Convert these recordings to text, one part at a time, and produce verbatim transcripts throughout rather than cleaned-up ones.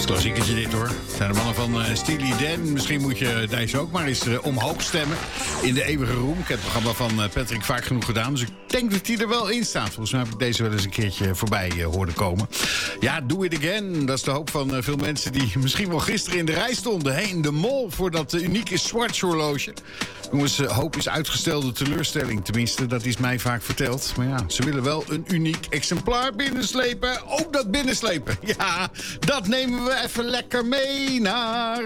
Klassieketje dit hoor. Het zijn de mannen van uh, Steely Dan. Misschien moet je deze ook maar eens uh, omhoog stemmen. In de eeuwige roem. Ik heb het programma van uh, Patrick vaak genoeg gedaan. Dus ik denk dat die er wel in staat. Volgens mij heb ik deze wel eens een keertje voorbij uh, horen komen. Ja, Do It Again. Dat is de hoop van uh, veel mensen die misschien wel gisteren in de rij stonden. Hè, in de mall voor dat uh, unieke Swatch horloge. Jongens, uh, hoop is uitgestelde teleurstelling. Tenminste, dat is mij vaak verteld. Maar ja, ze willen wel een uniek exemplaar binnenslepen. Ook dat binnenslepen. Ja, dat nemen we even lekker mee naar...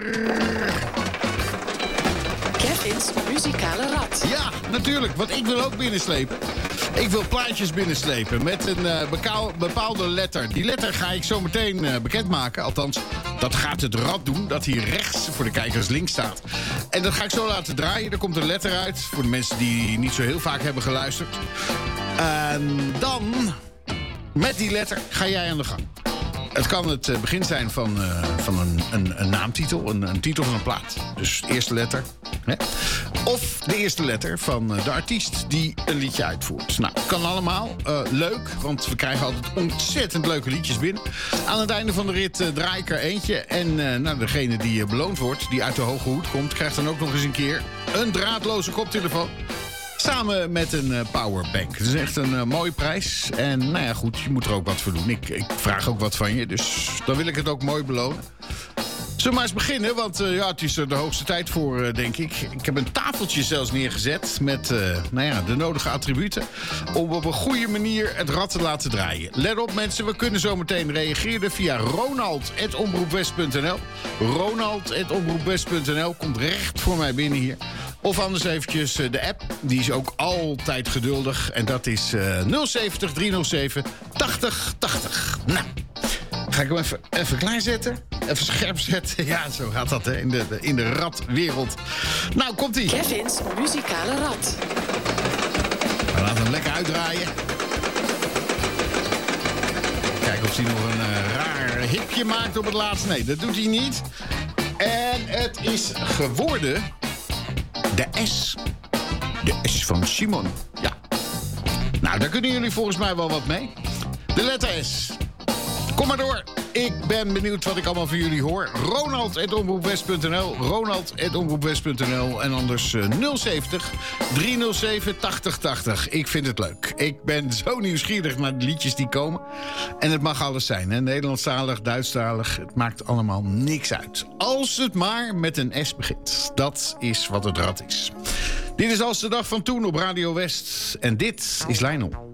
Kevin's muzikale rad. Ja, natuurlijk, want ik wil ook binnenslepen. Ik wil plaatjes binnenslepen met een uh, bekaal, bepaalde letter. Die letter ga ik zo meteen uh, bekendmaken. Althans, dat gaat het rad doen, dat hier rechts voor de kijkers links staat. En dat ga ik zo laten draaien. Er komt een letter uit, voor de mensen die niet zo heel vaak hebben geluisterd. En dan, met die letter, ga jij aan de gang. Het kan het begin zijn van, uh, van een, een, een naamtitel, een, een titel van een plaat. Dus de eerste letter. Hè? Of de eerste letter van de artiest die een liedje uitvoert. Nou, kan allemaal. Uh, leuk, want we krijgen altijd ontzettend leuke liedjes binnen. Aan het einde van de rit uh, draai ik er eentje. En uh, nou, degene die uh, beloond wordt, die uit de hoge hoed komt... krijgt dan ook nog eens een keer een draadloze koptelefoon. Samen met een uh, powerbank. Het is echt een uh, mooie prijs. En nou ja, goed, je moet er ook wat voor doen. Ik, ik vraag ook wat van je, dus dan wil ik het ook mooi belonen. Zullen we maar eens beginnen, want uh, ja, het is er de hoogste tijd voor, uh, denk ik. Ik heb een tafeltje zelfs neergezet met uh, nou ja, de nodige attributen... om op een goede manier het rad te laten draaien. Let op mensen, we kunnen zo meteen reageren via ronald at omroepwest punt n l. ronald at omroepwest punt n l komt recht voor mij binnen hier. Of anders eventjes uh, de app, die is ook altijd geduldig. En dat is uh, nul zeventig driehonderdzeven tachtig tachtig. Nou, ga ik hem even, even klaarzetten. Even scherp zetten. Ja, zo gaat dat hè, in de, de, in de radwereld. Nou, komt-ie. Kevin's muzikale rad. We laten hem lekker uitdraaien. Kijken of hij nog een uh, raar hipje maakt op het laatst. Nee, dat doet hij niet. En het is geworden... de S. De S van Simon. Ja. Nou, daar kunnen jullie volgens mij wel wat mee. De letter S. Kom maar door. Ik ben benieuwd wat ik allemaal van jullie hoor. ronald at omroepwest punt n l. ronald at omroepwest punt n l. En anders uh, nul zeventig driehonderdzeven tachtig tachtig. Ik vind het leuk. Ik ben zo nieuwsgierig naar de liedjes die komen. En het mag alles zijn. Hè? Nederlandstalig, Duitsstalig. Het maakt allemaal niks uit. Als het maar met een S begint. Dat is wat het rad is. Dit is Als de dag van toen op Radio West. En dit is Lionel.